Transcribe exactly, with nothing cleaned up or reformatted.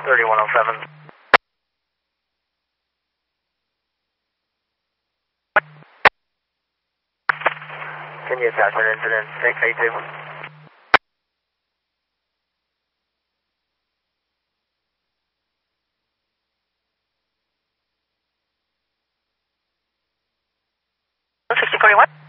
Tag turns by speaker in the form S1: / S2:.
S1: thirty-one oh seven. Can you attach an incident six eight two? sixty forty-one.